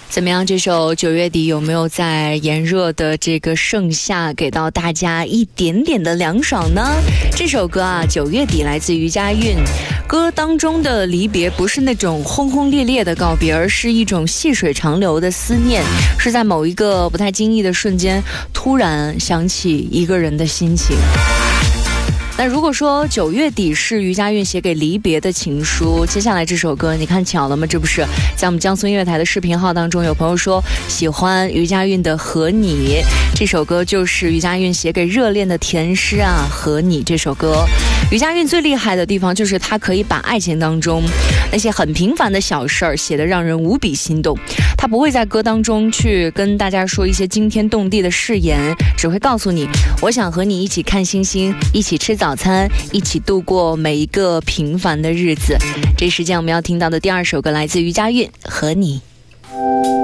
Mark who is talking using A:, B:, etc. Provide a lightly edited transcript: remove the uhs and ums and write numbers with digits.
A: 怎么样？这首9月底有没有在炎热的这个盛夏给到大家一点点的凉爽呢？这首歌啊，9月底来自于佳韵，歌当中的离别不是那种轰轰烈烈的告别，而是一种细水长流的思念，是在某一个不太经意的瞬间，突然想起一个人的心情。那如果说9月底是于佳韵写给离别的情书，接下来这首歌你看巧了吗？这不是在我们江苏音乐台的视频号当中，有朋友说喜欢于佳韵的《和你》，这首歌就是于佳韵写给热恋的甜诗啊，《和你》这首歌。于佳韵最厉害的地方就是她可以把爱情当中那些很平凡的小事儿写得让人无比心动，她不会在歌当中去跟大家说一些惊天动地的誓言，只会告诉你我想和你一起看星星，一起吃早餐，一起度过每一个平凡的日子。这时间我们要听到的第二首歌来自于佳韵，《和你》。